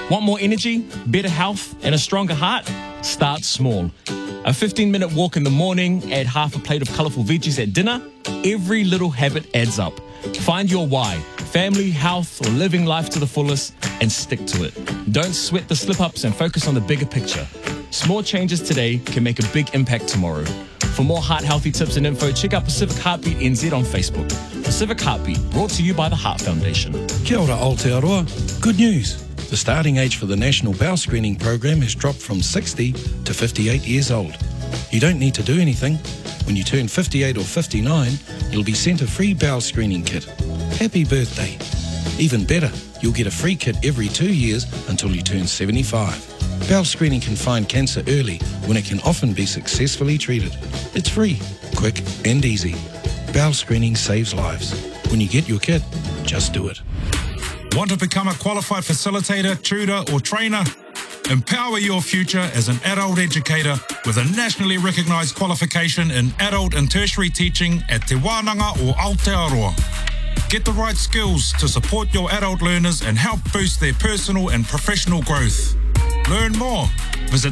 Want more energy, better health, and a stronger heart? Start small. A 15-minute walk in the morning, add half a plate of colourful veggies at dinner. Every little habit adds up. Find your why, family, health, or living life to the fullest, and stick to it. Don't sweat the slip-ups and focus on the bigger picture. Small changes today can make a big impact tomorrow. For more heart-healthy tips and info, check out Pacific Heartbeat NZ on Facebook. Pacific Heartbeat, brought to you by the Heart Foundation. Kia ora Aotearoa. Good news. The starting age for the National Bowel Screening Program has dropped from 60 to 58 years old. You don't need to do anything. When you turn 58 or 59, you'll be sent a free bowel screening kit. Happy birthday. Even better, you'll get a free kit every 2 years until you turn 75. Bowel screening can find cancer early when it can often be successfully treated. It's free, quick and easy. Bowel screening saves lives. When you get your kit, just do it. Want to become a qualified facilitator, tutor or trainer? Empower your future as an adult educator with a nationally recognised qualification in adult and tertiary teaching at Te Wānanga or Aotearoa. Get the right skills to support your adult learners and help boost their personal and professional growth. Learn more. Visit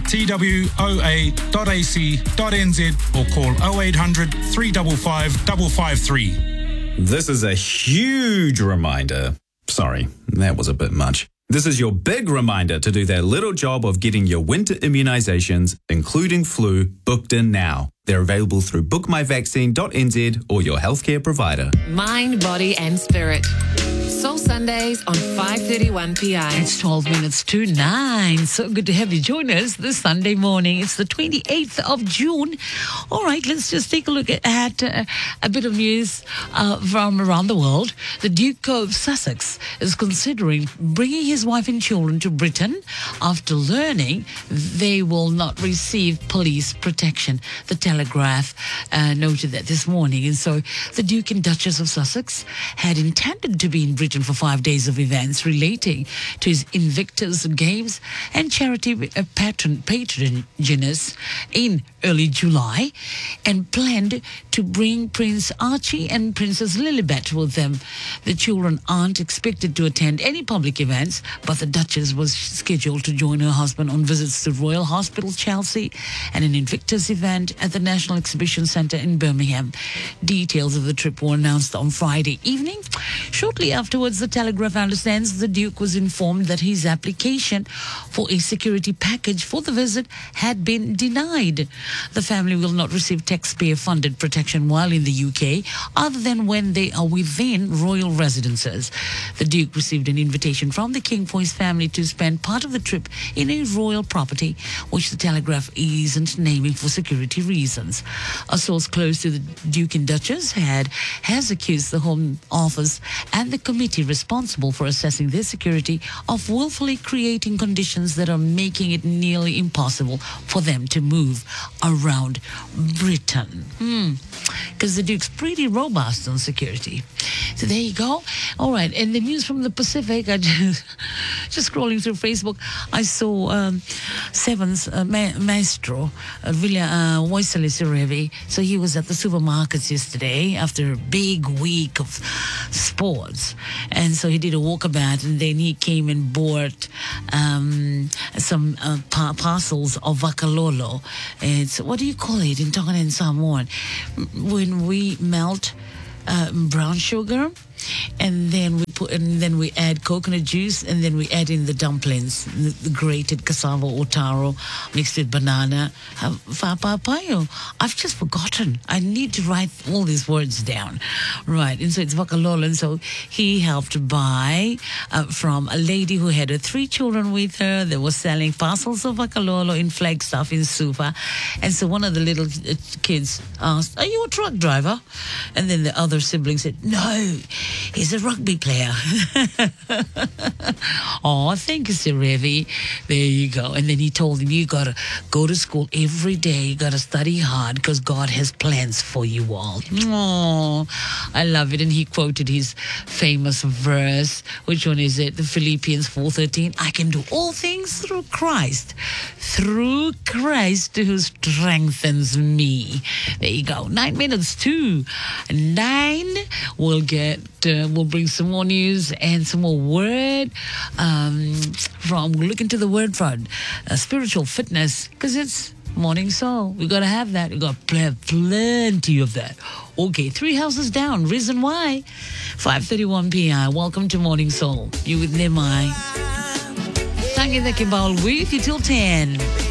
twoa.ac.nz or call 0800 355 553. This is a huge reminder. Sorry, that was a bit much. This is your big reminder to do that little job of getting your winter immunisations, including flu, booked in now. They're available through bookmyvaccine.nz or your healthcare provider. Mind, body and spirit. Soul Sundays on 5:31 p.m. It's 12 minutes to 9. So good to have you join us this Sunday morning. It's the 28th of June. All right, let's just take a look at a bit of news from around the world. The Duke of Sussex is considering bringing his wife and children to Britain after learning they will not receive police protection. The Telegraph noted that this morning. And so the Duke and Duchess of Sussex had intended to be in Britain for 5 days of events relating to his Invictus Games and charity patronages in early July, and planned to bring Prince Archie and Princess Lilibet with them. The children aren't expected to attend any public events, but the Duchess was scheduled to join her husband on visits to Royal Hospital, Chelsea, and an Invictus event at the National Exhibition Centre in Birmingham. Details of the trip were announced on Friday evening. Shortly afterwards, the Telegraph understands the Duke was informed that his application for a security package for the visit had been denied. The family will not receive taxpayer-funded protection while in the UK, other than when they are within royal residences. The Duke received an invitation from the King for his family to spend part of the trip in a royal property, which the Telegraph isn't naming for security reasons. A source close to the Duke and Duchess has accused the Home Office and the committee responsible for assessing their security of willfully creating conditions that are making it nearly impossible for them to move around Britain. Because the Duke's pretty robust on security. So there you go. All right, and the news from the Pacific, I just scrolling through Facebook, I saw Seven's maestro, Waisale Sirevi. So he was at the supermarkets yesterday after a big week of sports. And so he did a walkabout, and then he came and bought some parcels of vakalolo. It's, what do you call it in Tongan and Samoan? When we melt brown sugar, and then we add coconut juice, and then we add in the dumplings, the grated cassava or taro mixed with banana. Whapapayo. I've just forgotten. I need to write all these words down. Right, and so it's vakalolo. And so he helped buy from a lady who had her 3 children with her. They were selling parcels of vakalolo in Flagstaff in Suva. And so one of the little kids asked, "Are you a truck driver?" And then the other sibling said, "No, he's a rugby player." Oh, thank you, Sirevi. There you go. And then he told him, you got to go to school every day. You got to study hard because God has plans for you all. Oh, I love it. And he quoted his famous verse. Which one is it? The Philippians 4:13. I can do all things through Christ who strengthens me. There you go. 9 minutes to 9. We'll get we'll bring some more news and some more word we'll look into the word front, spiritual fitness, because it's Morning Soul. We got to have that. We got to have plenty of that. Okay, 3 houses down. Reason why? 5:31 PI. Welcome to Morning Soul. You with Nemai. Tangi the Kimbal with you till 10.